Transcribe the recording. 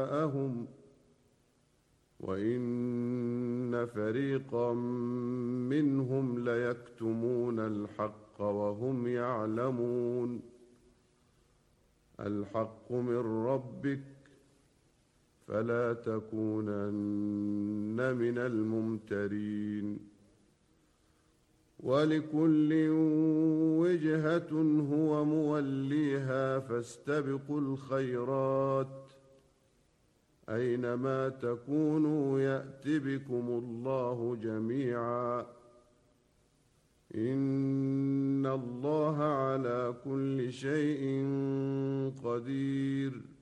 أهم وإن فريقا منهم ليكتمون الحق وهم يعلمون. الحق من ربك فلا تكونن من الممترين. ولكل وجهة هو موليها فاستبقوا الخيرات أينما تكونوا يأت بكم الله جميعا إن الله على كل شيء قدير.